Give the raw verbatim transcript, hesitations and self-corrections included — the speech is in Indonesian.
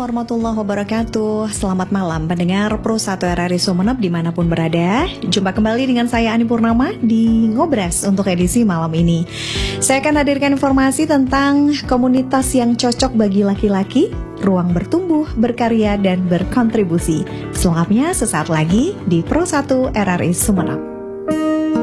warahmatullahi wabarakatuh. Selamat malam pendengar Pro satu R R I Sumeneb dimanapun berada. Jumpa kembali dengan saya Ani Purnama di Ngobras untuk edisi malam ini. Saya akan hadirkan informasi tentang komunitas yang cocok bagi laki-laki, ruang bertumbuh, berkarya, dan berkontribusi. Selengkapnya sesaat lagi di Pro satu R R I Sumeneb.